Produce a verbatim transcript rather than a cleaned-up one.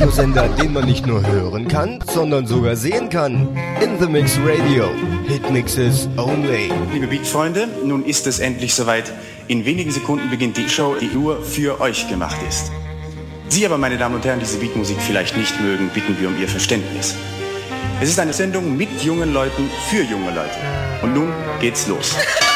Radiosender, den man nicht nur hören kann, sondern sogar sehen kann. In the Mix Radio. Hitmixes only. Liebe Beat-Freunde, nun ist es endlich soweit. In wenigen Sekunden beginnt die Show, die nur für euch gemacht ist. Sie aber, meine Damen und Herren, diese Beatmusik vielleicht nicht mögen, bitten wir um Ihr Verständnis. Es ist eine Sendung mit jungen Leuten für junge Leute. Und nun geht's los.